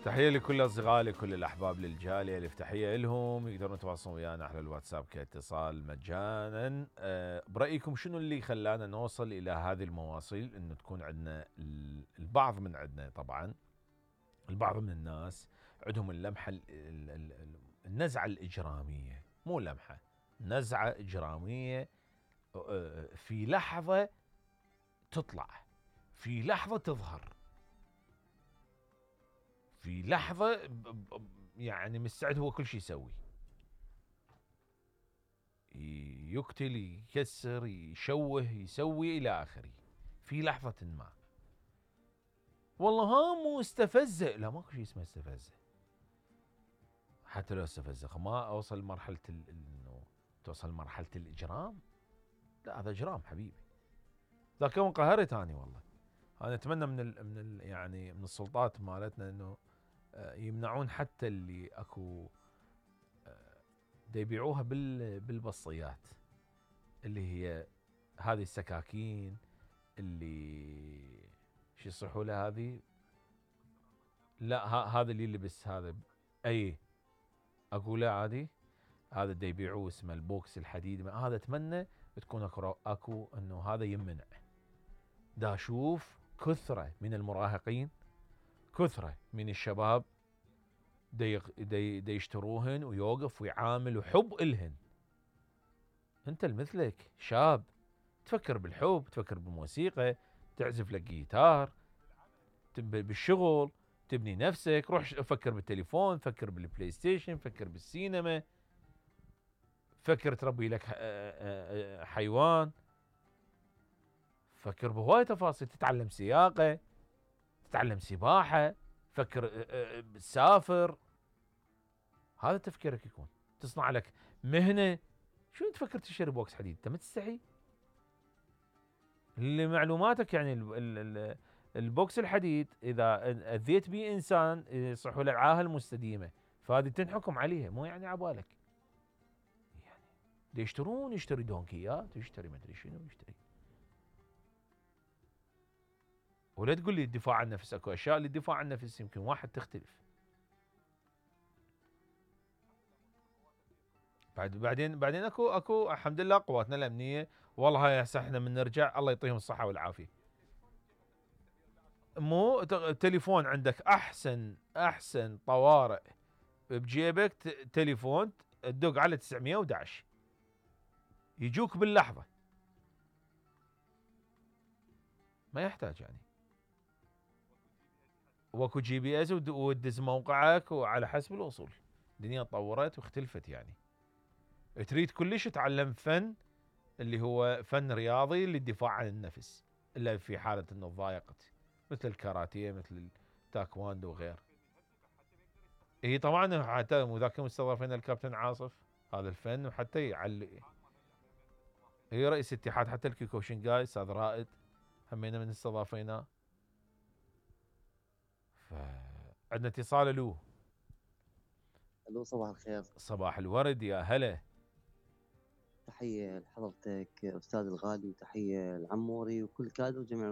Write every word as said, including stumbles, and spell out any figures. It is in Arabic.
تحية لكل أصدقائي لكل الأحباب للجالية، ألف تحية لهم. يقدرون يتواصلون ويانا على الواتساب كاتصال مجانا. أه برأيكم شنو اللي خلانا نوصل إلى هذه المواصيل؟ إنه تكون عندنا البعض من عندنا، طبعا البعض من الناس عندهم اللمحة ال- ال- ال- النزعة الإجرامية، مو لمحة، نزعة إجرامية. أه، في لحظة تطلع، في لحظة تظهر، في لحظة ب- ب- يعني مستعد هو كل شيء يسوي، يقتل، يكسر، يشوه، يسوي إلى آخره في لحظة ما. والله ها مو استفزه، لا ماكو شيء اسمه استفزه. حتى لو استفزه ما أوصل لمرحلة ال- إنه توصل لمرحلة الإجرام. لا هذا إجرام حبيبي، ذاك يوم انقهرت أنا والله. أنا أتمنى من ال من ال يعني من السلطات مالتنا إنه آه، يمنعون حتى اللي أكو دا يبيعوها بال بالبصيات، اللي هي هذه السكاكين اللي شو يصيحوا لها هذه. لا ها هذا اللي يلبس هذا. اي اقول لا عادي، هذا دا يبيعوه اسمه البوكس الحديد. هذا اتمنى تكون اكو اكو انه هذا يمنع. دا اشوف كثره من المراهقين، كثره من الشباب دا يغ- دا ي- دا يشتروهن ويوقف ويعامل وحب الهن. انت المثلك شاب تفكر بالحب، تفكر بالموسيقى، تعزف لك جيتار، تب- بالشغل، تبني نفسك. روح ش- فكر بالتليفون، فكر بالبلاي ستيشن، فكر بالسينما، فكر تربي لك ح- آه، آه، آه، حيوان، فكر بهواي تفاصيل، تتعلم سياقة، تتعلم سباحة، فكر آه، آه، سافر. هذا تفكيرك يكون، تصنع لك مهنة. شو تفكر تشتري بوكس حديد؟ انت ما تستحي؟ لمعلوماتك يعني ال ال ال البوكس الحديد اذا اذيت به انسان يصح له العاهه المستديمه، فهذه تنحكم عليها، مو يعني عبالك. يعني دي يشترون، يشتري دونكيات، يشتري ما ادري شنو يشتري. ولا تقول لي الدفاع عن النفس، اكو اشياء للدفاع عن النفس يمكن واحد تختلف. بعد بعدين بعدين اكو اكو الحمد لله قواتنا الامنيه، والله هاي هسه احنا من نرجع الله يعطيهم الصحه والعافيه. مو ت- تليفون عندك احسن احسن طوارئ بجيبك، ت- تليفون تدق على تسعمية وأحد عشر يجوك باللحظه، ما يحتاج يعني. واكو جي بي اس ود- وتدز موقعك وعلى حسب الوصول. الدنيا تطورت واختلفت يعني. تريد كلش تتعلم فن اللي هو فن رياضي للدفاع عن النفس، الا في حاله انه ضايقت، مثل الكاراتيه، مثل التايكواندو وغير. اي طبعا، حتى وذاك مستضافين الكابتن عاصف هذا الفن، وحتى يعلي. هي رئيس اتحاد حتى الكيكوشنجاي استاذ رائد، همينا من استضافيناه. فعندنا اتصال. له الو، صباح الخير. صباح الورد، يا هلا. تحية لحضرتك أستاذ الغالي، وتحية لعموري وكل كادر جميع